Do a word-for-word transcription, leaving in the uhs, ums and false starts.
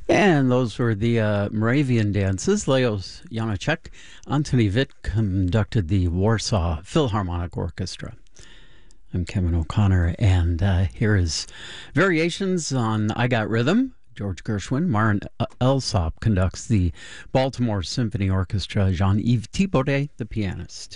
And those were the uh, Moravian dances. Leos Janáček, Antony Witt conducted the Warsaw Philharmonic Orchestra. I'm Kevin O'Connor, and uh, here is variations on I Got Rhythm. George Gershwin. Marin Alsop conducts the Baltimore Symphony Orchestra. Jean-Yves Thibaudet, the pianist.